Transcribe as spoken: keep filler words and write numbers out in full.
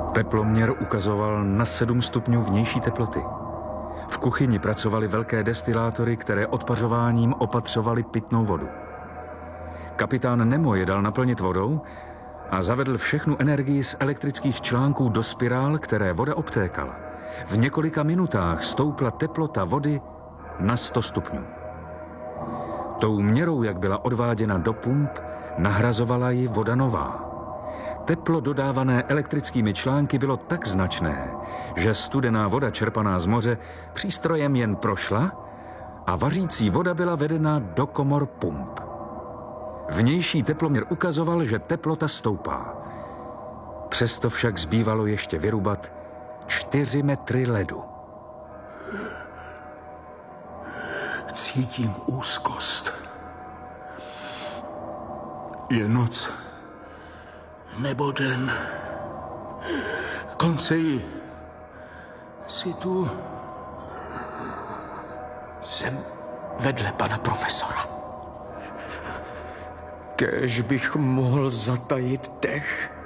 Teploměr ukazoval na sedm stupňů vnější teploty. V kuchyni pracovaly velké destilátory, které odpařováním opatřovaly pitnou vodu. Kapitán Nemo je dal naplnit vodou a zavedl všechnu energii z elektrických článků do spirál, které voda obtékala. V několika minutách stoupla teplota vody na sto stupňů. Tou měrou, jak byla odváděna do pump, nahrazovala ji voda nová. Teplo dodávané elektrickými články bylo tak značné, že studená voda čerpaná z moře přístrojem jen prošla a vařící voda byla vedena do komor pump. Vnější teploměr ukazoval, že teplota stoupá. Přesto však zbývalo ještě vyrubat čtyři metry ledu. Cítím úzkost. Je noc nebo den. Konceji, jsi tu? Jsem vedle pana profesora. Kéž bych mohl zatajit dech.